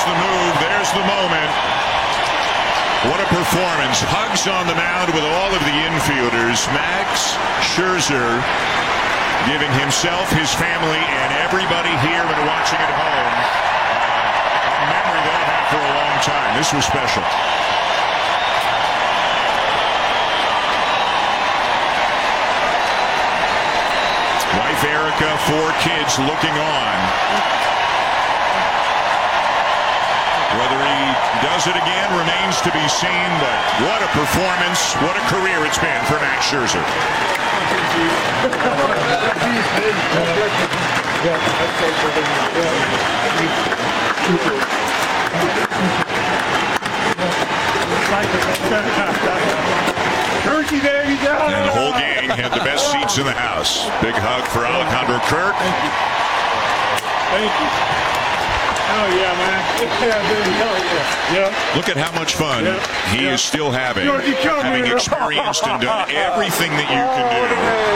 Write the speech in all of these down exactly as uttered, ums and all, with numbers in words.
the move. There's the moment. What a performance. Hugs on the mound with all of the infielders. Max Scherzer giving himself, his family, and everybody here and watching at home a memory they'll have for a long time. This was special. Wife Erica, four kids looking on. Whether he does it again remains to be seen, but what a performance, what a career it's been for Max Scherzer. And the whole gang had the best seats in the house. Big hug for Alejandro Kirk. Thank you. Thank you. Oh, yeah, man. Yeah, dude. Hell yeah. Yeah. Look at how much fun yeah. he yeah. is still having, having experienced and done everything that you can do.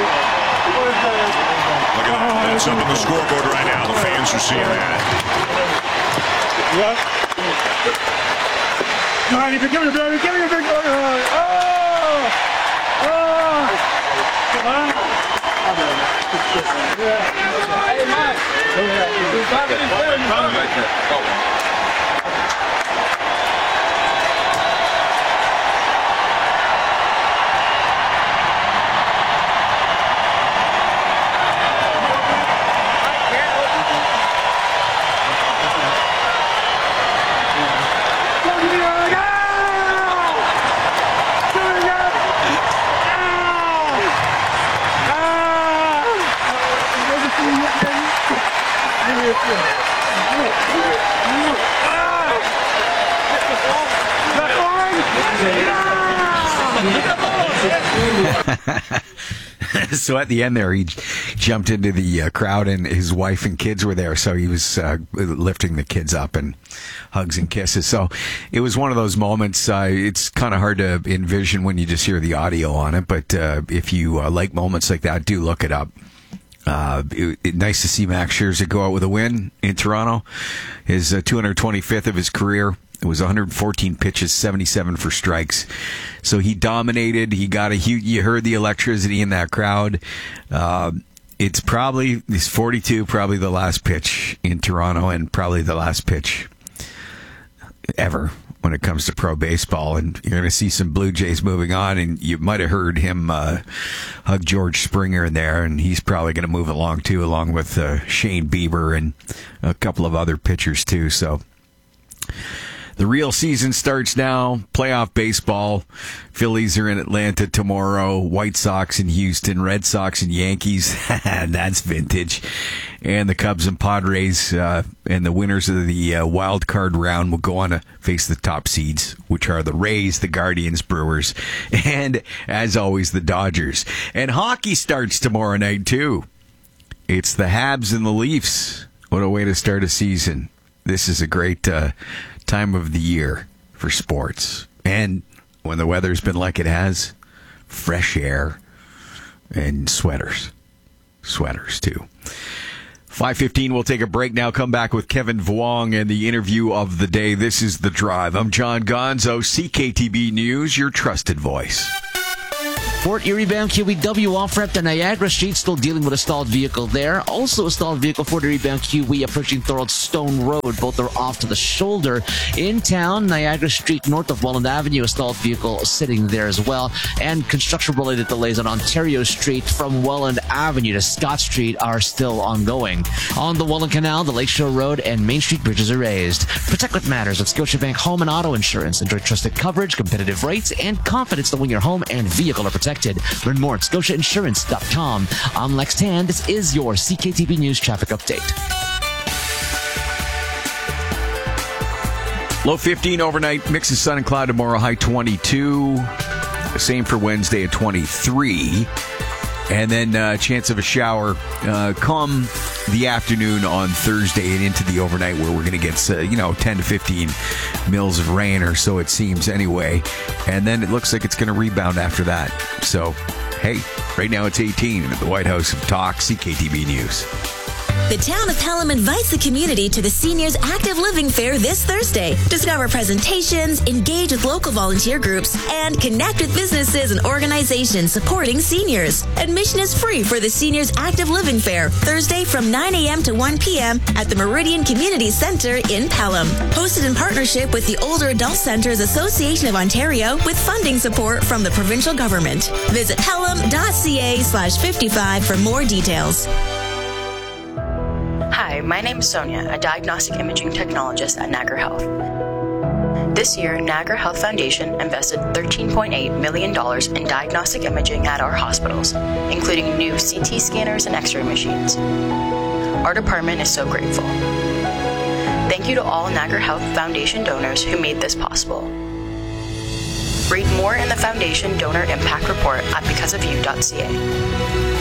Look at that. That's up on the scoreboard right now. The fans are seeing that. Yep. Come on, give me a baby. Give me a big one. Oh! Oh! Come on. Hey, Mike. So at the end there, he jumped into the uh, crowd, and his wife and kids were there. So he was uh, lifting the kids up and hugs and kisses. So it was one of those moments. Uh, it's kind of hard to envision when you just hear the audio on it. But uh, if you uh, like moments like that, do look it up. Uh, it, it, nice to see Max Scherzer go out with a win in Toronto. His uh, two hundred twenty-fifth of his career. It was one hundred fourteen pitches, seventy-seven for strikes. So he dominated. He got a huge, you heard the electricity in that crowd. Uh, it's probably, he's forty-two, probably the last pitch in Toronto, and probably the last pitch ever when it comes to pro baseball. And you're going to see some Blue Jays moving on, and you might have heard him uh, hug George Springer in there, and he's probably going to move along too, along with uh, Shane Bieber and a couple of other pitchers too. So the real season starts now. Playoff baseball. Phillies are in Atlanta tomorrow. White Sox in Houston. Red Sox and Yankees. That's vintage. And the Cubs and Padres uh, and the winners of the uh, wild card round will go on to face the top seeds, which are the Rays, the Guardians, Brewers, and, as always, the Dodgers. And hockey starts tomorrow night, too. It's the Habs and the Leafs. What a way to start a season. This is a great uh, time of the year for sports. And when the weather's been like it has, fresh air and sweaters. Sweaters, too. five fifteen, we'll take a break now. Come back with Kevin Vuong and the interview of the day. This is The Drive. I'm John Gonzo, C K T B News, your trusted voice. Fort Erie-bound Q E W off-ramp to Niagara Street, still dealing with a stalled vehicle there. Also a stalled vehicle, Fort Erie-bound Q E approaching Thorold Stone Road. Both are off to the shoulder. In town, Niagara Street north of Welland Avenue, a stalled vehicle sitting there as well. And construction-related delays on Ontario Street from Welland Avenue to Scott Street are still ongoing. On the Welland Canal, the Lakeshore Road and Main Street bridges are raised. Protect what matters with Scotiabank Home and Auto Insurance. Enjoy trusted coverage, competitive rates, and confidence that when your home and vehicle are protected. Learn more at scotia insurance dot com. I'm Lex Tan. This is your C K T B News traffic update. Low fifteen overnight, mix of sun and cloud tomorrow, high twenty-two. Same for Wednesday at twenty-three. And then uh, chance of a shower uh, come the afternoon on Thursday and into the overnight, where we're going to get, uh, you know, ten to fifteen mils of rain, or so it seems anyway. And then it looks like it's going to rebound after that. So, hey, right now it's eighteen at the White House of Talk, C K T B News. The town of Pelham invites the community to the Seniors Active Living Fair this Thursday. Discover presentations, engage with local volunteer groups, and connect with businesses and organizations supporting seniors. Admission is free for the Seniors Active Living Fair, Thursday from nine a.m. to one p.m. at the Meridian Community Center in Pelham. Hosted in partnership with the Older Adult Centers Association of Ontario with funding support from the provincial government. Visit pelham.ca slash 55 for more details. Hi, my name is Sonia, a diagnostic imaging technologist at Niagara Health. This year, Niagara Health Foundation invested thirteen point eight million dollars in diagnostic imaging at our hospitals, including new C T scanners and X-ray machines. Our department is so grateful. Thank you to all Niagara Health Foundation donors who made this possible. Read more in the Foundation Donor Impact Report at because of you dot c a.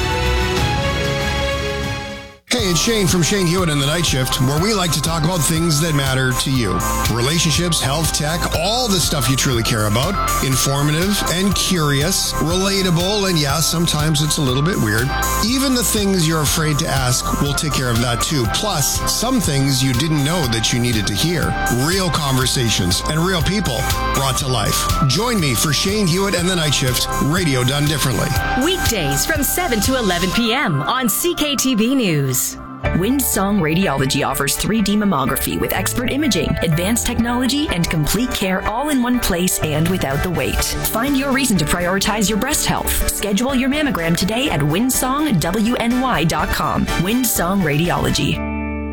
Hey, it's Shane from Shane Hewitt and the Night Shift, where we like to talk about things that matter to you. Relationships, health, tech, all the stuff you truly care about. Informative and curious, relatable, and yeah, sometimes it's a little bit weird. Even the things you're afraid to ask, we'll take care of that too. Plus, some things you didn't know that you needed to hear. Real conversations and real people brought to life. Join me for Shane Hewitt and the Night Shift, radio done differently. Weekdays from seven to eleven p.m. on C K T B News. Windsong Radiology offers three D mammography with expert imaging, advanced technology, and complete care all in one place and without the wait. Find your reason to prioritize your breast health. Schedule your mammogram today at windsong w n y dot com. Windsong Radiology.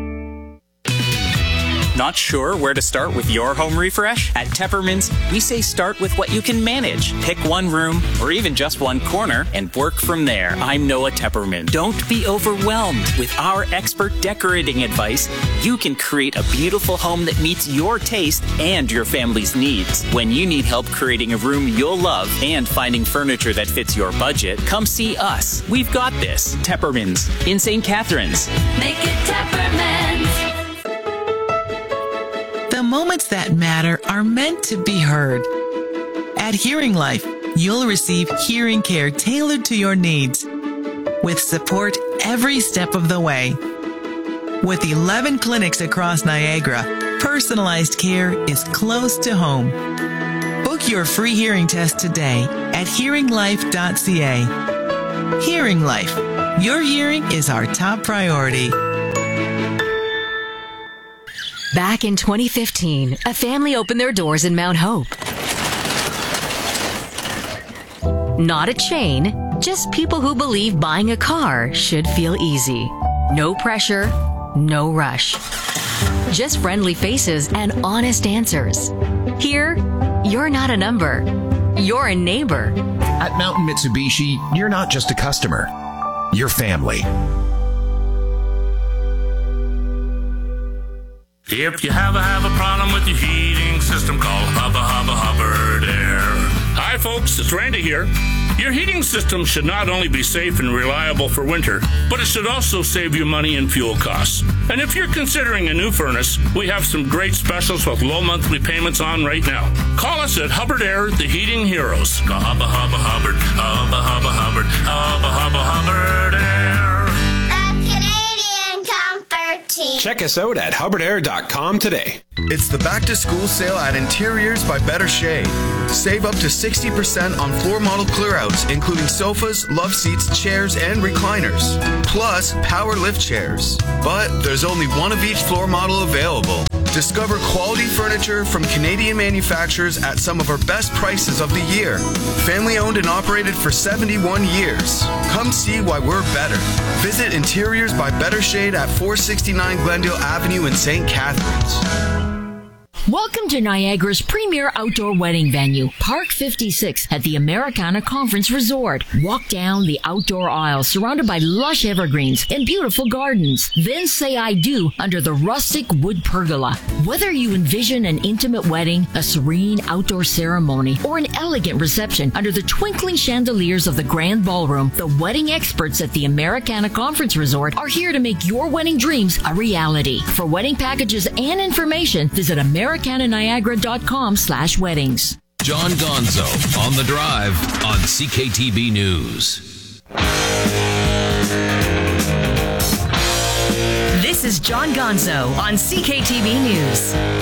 Not sure where to start with your home refresh? At Tepperman's, we say start with what you can manage. Pick one room or even just one corner and work from there. I'm Noah Tepperman. Don't be overwhelmed. With our expert decorating advice, you can create a beautiful home that meets your taste and your family's needs. When you need help creating a room you'll love and finding furniture that fits your budget, come see us. We've got this. Tepperman's in Saint Catharines. Make it Tepperman's. The moments that matter are meant to be heard. At Hearing Life, you'll receive hearing care tailored to your needs, with support every step of the way. With eleven clinics across Niagara, personalized care is close to home. Book your free hearing test today at hearing life dot c a. Hearing Life. Your hearing is our top priority. Back in twenty fifteen, a family opened their doors in Mount Hope. Not a chain, just people who believe buying a car should feel easy. No pressure, no rush. Just friendly faces and honest answers. Here, you're not a number. You're a neighbor. At Mountain Mitsubishi, you're not just a customer. You're family. If you have a, have a problem with your heating system, call Hubba Hubba Hubbard Air. Hi folks, it's Randy here. Your heating system should not only be safe and reliable for winter, but it should also save you money and fuel costs. And if you're considering a new furnace, we have some great specials with low monthly payments on right now. Call us at Hubbard Air, the Heating Heroes. Call Hubba Hubba Hubbard, Hubba Hubba Hubbard, Hubba Hubba Hubbard Air. Check us out at hubbard air dot com today. It's the back to school sale at Interiors by Better Shade. Save up to sixty percent on floor model clearouts, including sofas, love seats, chairs, and recliners. Plus, power lift chairs. But there's only one of each floor model available. Discover quality furniture from Canadian manufacturers at some of our best prices of the year. Family owned and operated for seventy-one years. Come see why we're better. Visit Interiors by Better Shade at four sixty-nine Glendale Avenue in Saint Catharines. Welcome to Niagara's premier outdoor wedding venue, Park fifty-six at the Americana Conference Resort. Walk down the outdoor aisle surrounded by lush evergreens and beautiful gardens. Then say I do under the rustic wood pergola. Whether you envision an intimate wedding, a serene outdoor ceremony, or an elegant reception under the twinkling chandeliers of the grand ballroom, the wedding experts at the Americana Conference Resort are here to make your wedding dreams a reality. For wedding packages and information, visit Americana Niagara dot com slash weddings. John Gonzo on The Drive on C K T B News. This is John Gonzo on C K T V News.